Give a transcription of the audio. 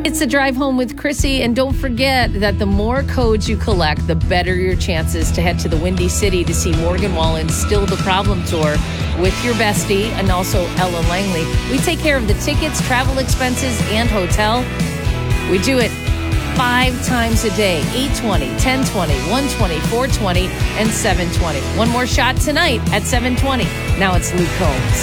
It's the Drive Home with Chrissy, and don't forget that the more codes you collect, the better your chances to head to the Windy City to see Morgan Wallen's Still the Problem tour with your bestie and also Ella Langley. We take care of the tickets, travel expenses, and hotel. We do it 5 times a day, 8:20, 10:20, 1:20, 4:20, and 7:20. One more shot tonight at 7:20. Now it's Luke Combs.